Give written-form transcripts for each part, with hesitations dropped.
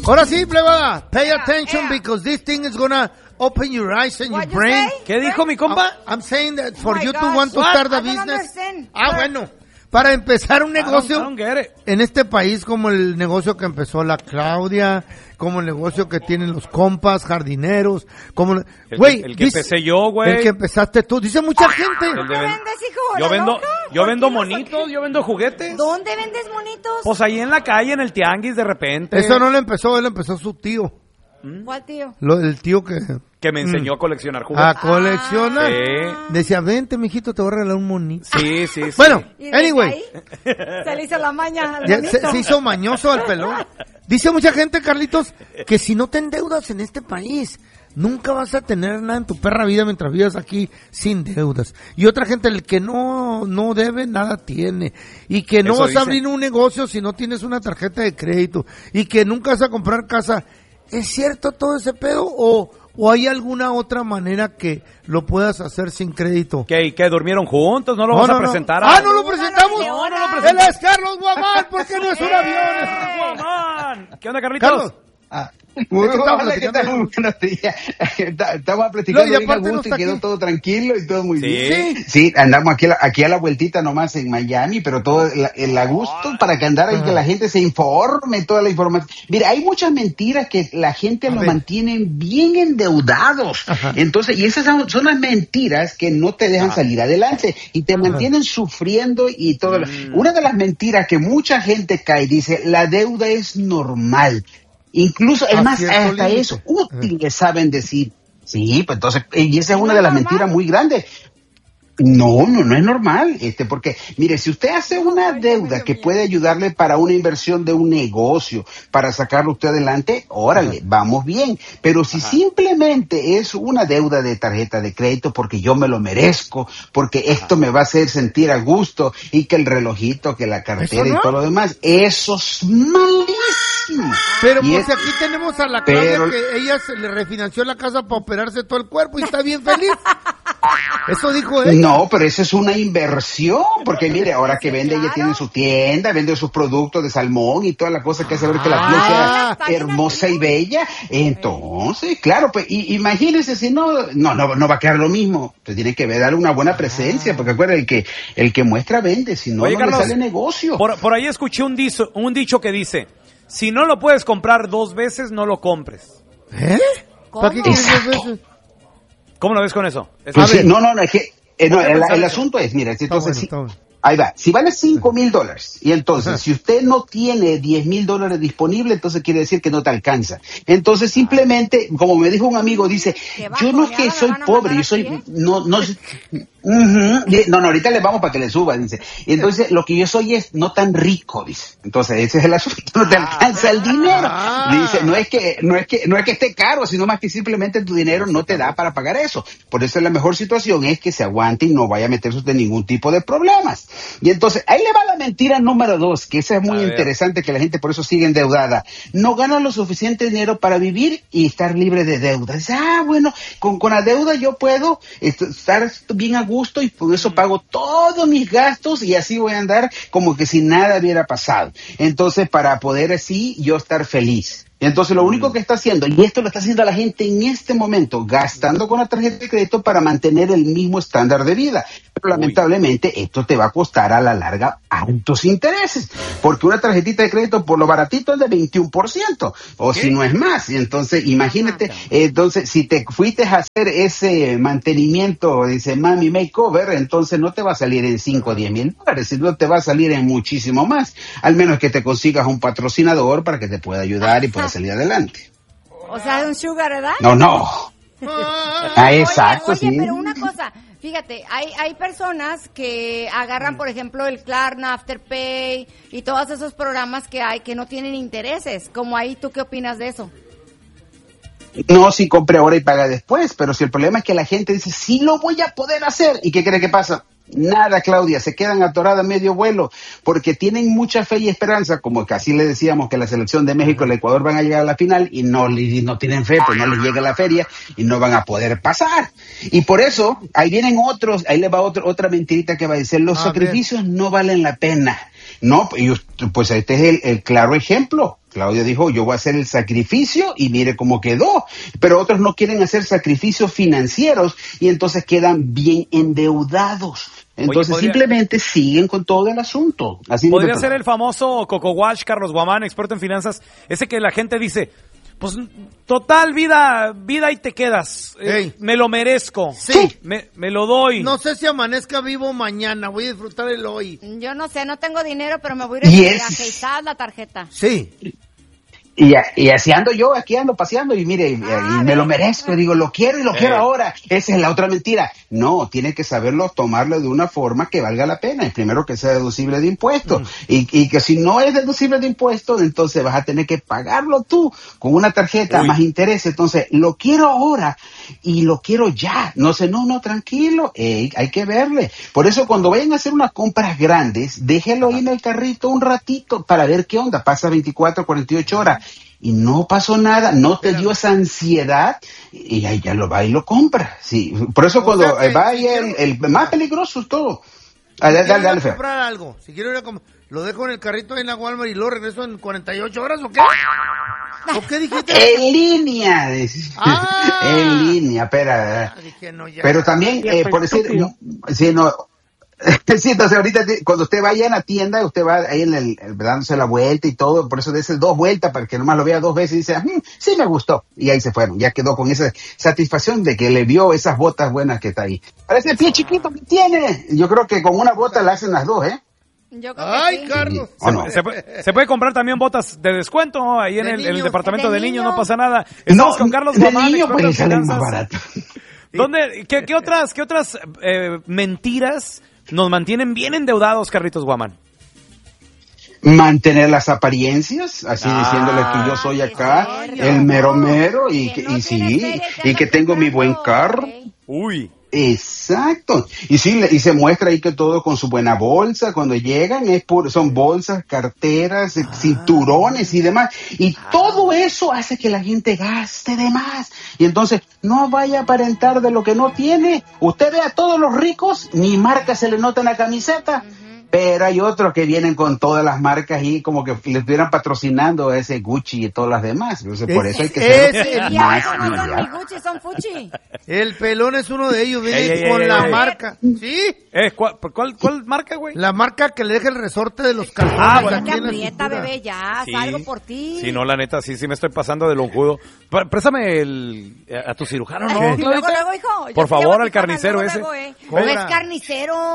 Ahora sí, plebada, pay attention because this thing is gonna open your eyes and your brain. ¿Qué dijo mi compa? I'm saying that for you to want to start a business. Bueno. Para empezar un negocio en este país como el negocio que empezó la Claudia, como el negocio que tienen los compas, jardineros, como el que empecé yo, güey. El que empezaste tú. Dice mucha gente. ¿Dónde vendes, hijo? Yo vendo monitos, yo vendo juguetes. ¿Dónde vendes monitos? Pues ahí en la calle, en el tianguis, de repente. Eso no lo empezó, él empezó su tío. ¿Cuál tío? El tío que me enseñó a coleccionar juguetes. ¿A coleccionar? Sí. Decía, vente, mijito, te voy a regalar un monito. Sí. Bueno, anyway. Se le hizo la maña. Se hizo mañoso al pelón. Dice mucha gente, Carlitos, que si no te endeudas en este país, nunca vas a tener nada en tu perra vida mientras vivas aquí sin deudas. Y otra gente, el que no debe, nada tiene. Y que no vas a abrir un negocio si no tienes una tarjeta de crédito. Y que nunca vas a comprar casa. ¿Es cierto todo ese pedo o hay alguna otra manera que lo puedas hacer sin crédito? ¿Que durmieron juntos? ¿No lo vamos a presentar? ¿No lo presentamos? No lo presentamos. Él es Carlos Guamán, porque no es un avión, es Guamán. ¿Qué onda, Carlitos? Carlos. Hola, ¿qué tal? Muy buenos días. Estamos platicando bien a gusto y quedó todo tranquilo y todo muy bien. Sí, andamos aquí a la vueltita nomás en Miami, pero todo el a gusto para que andara y que la gente se informe, toda la información. Mira, hay muchas mentiras que la gente lo mantienen bien endeudados. Entonces, y esas son las mentiras que no te dejan salir adelante y te mantienen sufriendo y todo. Una de las mentiras que mucha gente cae, dice, la deuda es normal. Incluso, es más, hasta eso, útiles saben decir. Sí, pues entonces, y esa es una de las mentiras muy grandes. No es normal, porque, mire, si usted hace una deuda que puede ayudarle para una inversión de un negocio, para sacarlo usted adelante, órale, vamos bien. Pero si simplemente es una deuda de tarjeta de crédito porque yo me lo merezco, porque esto me va a hacer sentir a gusto, y que el relojito, que la cartera y todo lo demás, eso es malísimo. Pero pues aquí tenemos a la Claudia que ella se le refinanció la casa para operarse todo el cuerpo y está bien feliz. Eso dijo ella. No, pero esa es una inversión, porque mire, ahora que vende, ella tiene su tienda, vende sus productos de salmón y toda la cosa que hace ver que la piel sea hermosa y bella. Entonces, claro, pues imagínese si no va a quedar lo mismo. Usted tiene que darle una buena presencia, porque acuérdate, el que muestra vende, si no, no Carlos, le sale negocio. Por ahí escuché un dicho que dice, si no lo puedes comprar 2 veces, no lo compres. ¿Para qué quieres 2 veces? ¿Cómo lo ves con eso? Pues sí, es que el asunto es, mira, entonces ahí va, si vale $5,000 y entonces si usted no tiene $10,000 disponibles, entonces quiere decir que no te alcanza. Entonces simplemente, como me dijo un amigo, dice, yo no es que soy pobre, yo soy, no, ahorita le vamos para que le suba, dice. Y entonces lo que yo soy es no tan rico, dice. Entonces ese es el asunto, no te alcanza el dinero. Dice, no es que esté caro, sino más que simplemente tu dinero no te da para pagar eso. Por eso la mejor situación es que se aguante y no vaya a meterse usted en ningún tipo de problemas. Y entonces, ahí le va la mentira número 2, que esa es muy interesante, que la gente por eso sigue endeudada. No gana lo suficiente dinero para vivir y estar libre de deudas. Bueno, con la deuda yo puedo estar bien a gusto y por eso pago todos mis gastos y así voy a andar como que si nada hubiera pasado. Entonces, para poder así yo estar feliz. Entonces lo único que está haciendo, y esto lo está haciendo la gente en este momento, gastando con la tarjeta de crédito para mantener el mismo estándar de vida. Pero lamentablemente esto te va a costar a la larga altos intereses, porque una tarjetita de crédito por lo baratito es de 21%, o si no es más. Entonces imagínate, entonces si te fuiste a hacer ese mantenimiento, dice Mami Makeover, entonces no te va a salir en $5 o $10,000, sino te va a salir en muchísimo más, al menos que te consigas un patrocinador para que te pueda ayudar y pueda salir adelante. O sea, un sugar, ¿verdad? No. Exacto, oye, pero una cosa, fíjate, hay personas que agarran, por ejemplo, el Klarna, Afterpay y todos esos programas que hay que no tienen intereses. Como ahí, ¿tú qué opinas de eso? No, si compre ahora y paga después, pero si el problema es que la gente dice, sí lo voy a poder hacer, ¿y qué cree que pasa? Nada, Claudia, se quedan atoradas medio vuelo, porque tienen mucha fe y esperanza, como casi le decíamos que la selección de México y el Ecuador van a llegar a la final, y no tienen fe, pues no les llega la feria, y no van a poder pasar. Y por eso, ahí vienen otros, ahí les va otra mentirita que va a decir, los sacrificios no valen la pena. No, y pues este es el claro ejemplo. Claudia dijo, yo voy a hacer el sacrificio y mire cómo quedó. Pero otros no quieren hacer sacrificios financieros y entonces quedan bien endeudados. Entonces simplemente siguen con todo el asunto. Así podría ser el famoso Coco Wash, Carlos Guamán, experto en finanzas, ese que la gente dice, pues total, vida y te quedas. Me lo merezco. Sí. Me lo doy. No sé si amanezca vivo mañana, voy a disfrutar el hoy. Yo no sé, no tengo dinero, pero me voy a ir a afeitar la tarjeta. Sí. Y así ando yo, aquí ando paseando y mire, y me lo merezco, digo, lo quiero y lo quiero ahora. Esa es la otra mentira. No, tiene que saberlo tomarlo de una forma que valga la pena. Y primero que sea deducible de impuestos. Y que si no es deducible de impuestos, entonces vas a tener que pagarlo tú con una tarjeta más interés. Entonces, lo quiero ahora y lo quiero ya. No sé, no, tranquilo, hay que verle. Por eso cuando vayan a hacer unas compras grandes, déjelo ahí en el carrito un ratito para ver qué onda. Pasa 24, 48 horas. Y no pasó nada, no te dio esa ansiedad y ahí ya lo va y lo compra. Sí, por eso cuando va ahí el más peligroso es todo. Dale, feo. Comprar algo, si quiero ir a comprar, lo dejo en el carrito en la Walmart y lo regreso en 48 horas, ¿o qué? ¿O qué dijiste? En línea. En línea, espera. Dije, no, ya. Pero también, por decir, sí, entonces ahorita cuando usted vaya en la tienda, usted va ahí dándose la vuelta y todo, por eso de esas 2 vueltas para que nomás lo vea 2 veces y dice, sí me gustó, y ahí se fueron, ya quedó con esa satisfacción de que le vio esas botas buenas que está ahí. Parece el pie chiquito que tiene, yo creo que con una bota la hacen las 2, Yo creo que sí. Carlos. Se puede comprar también botas de descuento, ¿no? Ahí en el departamento de niños, no pasa nada. No, Estamos con Carlos Guamán, niño, experto en pues salen más finanzas. barato. ¿Qué otras mentiras nos mantienen bien endeudados, Carlitos Guamán? Mantener las apariencias, así diciéndole que yo soy acá, el mero, y que tengo mi buen carro. Uy. Exacto. Y sí, y se muestra ahí que todo con su buena bolsa, cuando llegan son bolsas, carteras, cinturones y demás. Y todo eso hace que la gente gaste de más. Y entonces no vaya a aparentar de lo que no tiene. Usted ve a todos los ricos, ni marca se le nota en la camiseta. Pero hay otros que vienen con todas las marcas y como que le estuvieran patrocinando a ese Gucci y todas las demás. Entonces, por eso hay que ser más. No son ni Gucci, son Fuchi. El pelón es uno de ellos, viene con la marca. ¿Sí? ¿Cuál marca, güey? La marca que le deja el resorte de los calzones. Bueno, te aprieta, bebé, ya, salgo por ti. Sí, no, la neta, sí me estoy pasando de lonjudo. Préstame a tu cirujano, ¿no? Luego, hijo. Por favor, al carnicero ese. No es carnicero.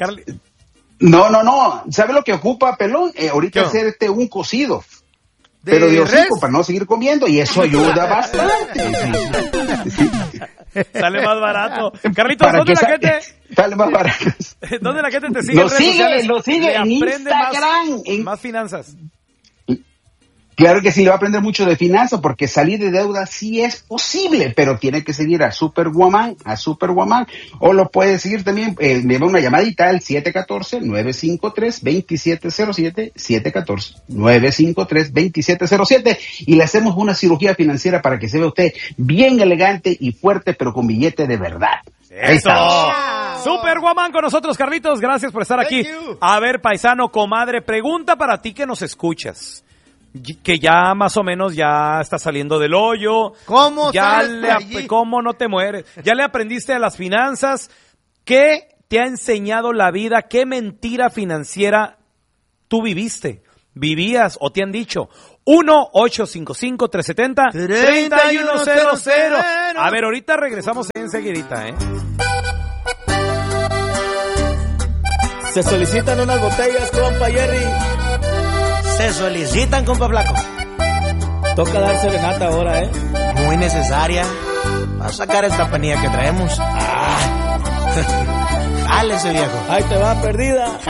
No. ¿Sabe lo que ocupa, pelón? Ahorita hacer un cocido. Pero Diosito, para no seguir comiendo, y eso ayuda bastante. Sale más barato. Carlitos, ¿dónde la gente? Sale más barato. ¿Dónde la gente te sigue? Lo sigue en Instagram. Más finanzas. Claro que sí, le va a aprender mucho de finanzas, porque salir de deuda sí es posible, pero tiene que seguir a Super Guamán, o lo puede seguir también, me da una llamadita al 714-953-2707, 714-953-2707, y le hacemos una cirugía financiera para que se vea usted bien elegante y fuerte, pero con billete de verdad. ¡Eso! Super Guamán con nosotros, Carlitos, gracias por estar aquí. A ver, paisano, comadre, pregunta para ti que nos escuchas. Que ya más o menos ya está saliendo del hoyo. ¿Cómo ¿Cómo no te mueres? Ya le aprendiste a las finanzas. ¿Qué te ha enseñado la vida? ¿Qué mentira financiera tú vivías o te han dicho? 1-855-370-3100. A ver, ahorita regresamos enseguidita, Se solicitan unas botellas, compa Jerry. Se solicitan, compa Flaco. Toca dar serenata ahora, Muy necesaria. Va a sacar esta panilla que traemos. Jálese, viejo. Ahí te va, perdida.